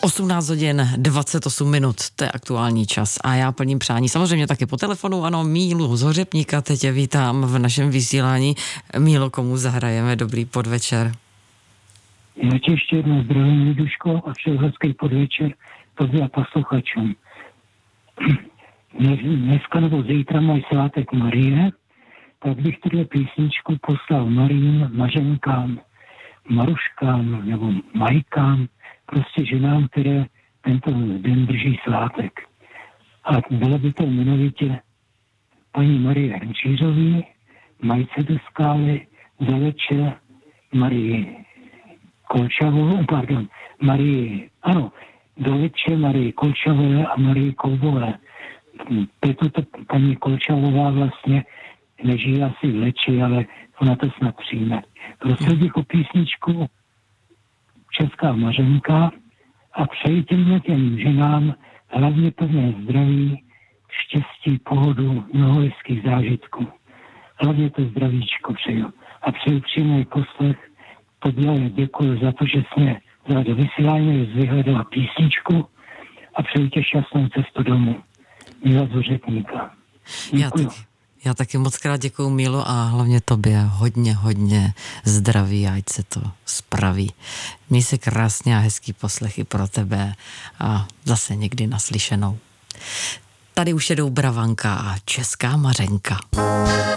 18 hodin 28 minut, to je aktuální čas a já plním přání. Samozřejmě taky po telefonu, ano, Mílu z Hořepníka, teď tě vítám v našem vysílání. Mílo, komu zahrajeme? Dobrý podvečer. Já tě ještě jednou zdravím, Liduško, a všel hezký podvečer tobě a posluchačům. Dneska nebo zítra mají svátek Marie, tak bych tuhle písničku poslal Marijím, Mařenkám, Maruškám nebo Majkám, prostě ženám, které tento den drží svátek. A bylo by to jmenovitě paní Marie Hrnčířový, Majce do Skály, Zeleče, Marii Kolčavovou, Doleče, Marii Kolčavové a Marii Koubové. Proto paní Kolčavová vlastně nežije asi v Leči, ale ona to snad přijme. Prosil bych o písničku Česká Mařenka a přeji těm ženám hlavně pevné zdraví, štěstí, pohodu, mnoho hezkých zážitků. Hlavně to zdravíčko přeju. A přeju přímý poslech. Tobě děkuji za to, že jsi mě vzala do vysílání, vyhledala písničku a přeju tě šťastnou cestu domů. Míla z Hořepníka. Já taky moc krát děkuju, Mílo, a hlavně tobě hodně zdraví, ať se to spraví. Měj se krásně a hezký poslech i pro tebe a zase někdy naslyšenou. Tady už jedou Bravanka a Česká Mařenka.